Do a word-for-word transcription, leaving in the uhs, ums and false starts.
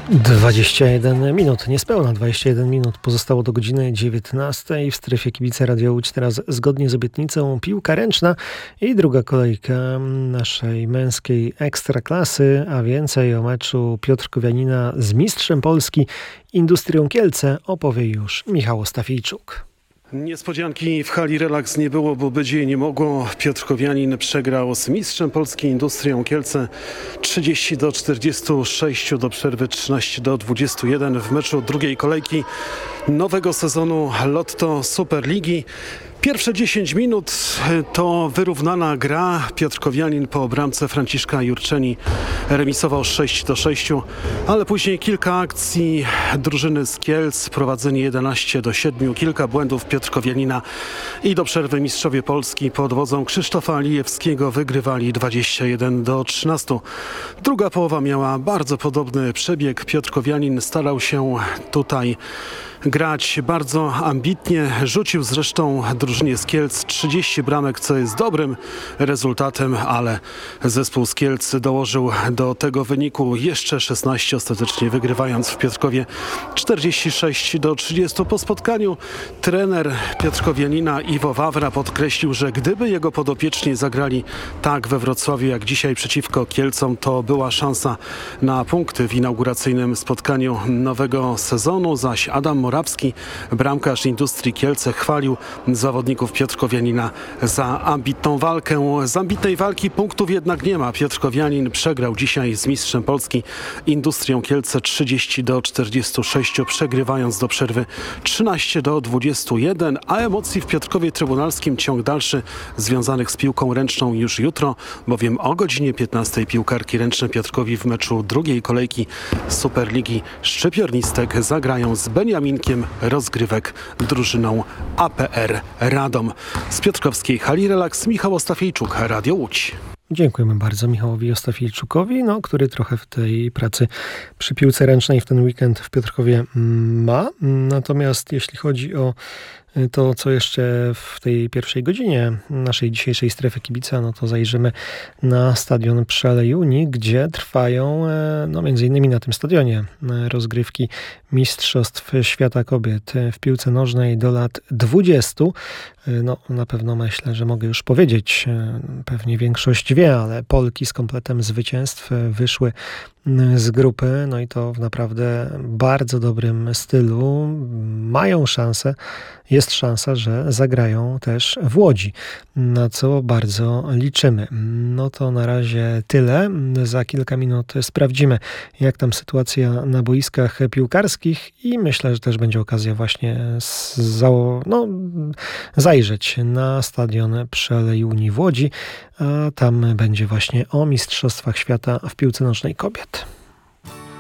dwadzieścia jeden minut, niespełna dwadzieścia jeden minut pozostało do godziny dziewiętnastej. W strefie kibice Radio Łódź teraz zgodnie z obietnicą piłka ręczna i druga kolejka naszej męskiej ekstraklasy, a więcej o meczu Piotrkowianina z mistrzem Polski Industrią Kielce opowie już Michał Ostafijczuk. Niespodzianki w hali Relaks nie było, bo być jej nie mogło. Piotrkowianin przegrał z mistrzem Polski Industrią Kielce trzydzieści do czterdziestu sześciu, do przerwy trzynaście do dwudziestu jeden w meczu drugiej kolejki nowego sezonu Lotto Superligi. Pierwsze dziesięć minut to wyrównana gra. Piotrkowianin po bramce Franciszka Jurczeni remisował sześć do sześciu, ale później kilka akcji drużyny z Kielc, prowadzenie jedenaście do siedmiu, kilka błędów Piotrkowianina i do przerwy mistrzowie Polski pod wodzą Krzysztofa Alijewskiego wygrywali dwadzieścia jeden do trzynastu. Druga połowa miała bardzo podobny przebieg. Piotrkowianin starał się tutaj grać bardzo ambitnie. Rzucił zresztą drużynie z Kielc trzydzieści bramek, co jest dobrym rezultatem, ale zespół z Kielc dołożył do tego wyniku jeszcze szesnaście, ostatecznie wygrywając w Piotrkowie czterdzieści sześć do trzydziestu. Po spotkaniu trener Piotrkowianina Iwo Wawra podkreślił, że gdyby jego podopieczni zagrali tak we Wrocławiu jak dzisiaj przeciwko Kielcom, to była szansa na punkty w inauguracyjnym spotkaniu nowego sezonu, zaś Adam Morawski, bramkarz Industrii Kielce, chwalił zawodników Piotrkowianina za ambitną walkę. Z ambitnej walki punktów jednak nie ma. Piotrkowianin przegrał dzisiaj z mistrzem Polski Industrią Kielce trzydzieści do czterdziestu sześciu, przegrywając do przerwy trzynaście do dwudziestu jeden, a emocji w Piotrkowie Trybunalskim ciąg dalszy związanych z piłką ręczną już jutro, bowiem o godzinie piętnastej piłkarki ręczne Piotrkowi w meczu drugiej kolejki Superligi Szczypiornistek zagrają z Beniaminkiem rozgrywek drużyną A P R Radom. Z piotrkowskiej hali Relaks Michał Ostafijczuk, Radio Łódź. Dziękujemy bardzo Michałowi Ostafijczukowi, no, który trochę w tej pracy przy piłce ręcznej w ten weekend w Piotrkowie ma. Natomiast jeśli chodzi o to, co jeszcze w tej pierwszej godzinie naszej dzisiejszej strefy kibica, no to zajrzymy na stadion przy Alei Unii, gdzie trwają, no między innymi na tym stadionie, rozgrywki Mistrzostw Świata Kobiet w piłce nożnej do lat dwudziestu. No na pewno myślę, że mogę już powiedzieć, pewnie większość wie, ale Polki z kompletem zwycięstw wyszły z grupy, no i to w naprawdę bardzo dobrym stylu. Mają szansę, jest szansa, że zagrają też w Łodzi, na co bardzo liczymy. No to na razie tyle. Za kilka minut sprawdzimy, jak tam sytuacja na boiskach piłkarskich i myślę, że też będzie okazja właśnie za, no, zajrzeć na stadion przy Alei Unii w Łodzi, a tam będzie właśnie o Mistrzostwach Świata w piłce nożnej kobiet.